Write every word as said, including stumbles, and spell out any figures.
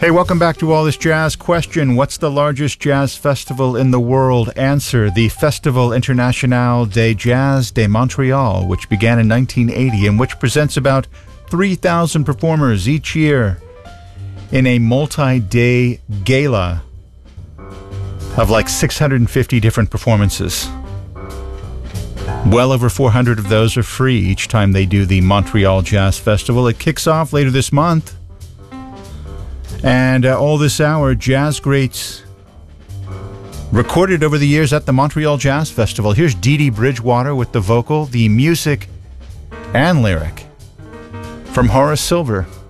Hey, welcome back to All This Jazz. Question: what's the largest jazz festival in the world? Answer: the Festival International de Jazz de Montreal, which began in nineteen eighty and which presents about three thousand performers each year in a multi-day gala of like six hundred fifty different performances. Well over four hundred of those are free each time they do the Montreal Jazz Festival. It kicks off later this month. And uh, all this hour, jazz greats recorded over the years at the Montreal Jazz Festival. Here's Dee Dee Bridgewater with the vocal, the music, and lyric from Horace Silver.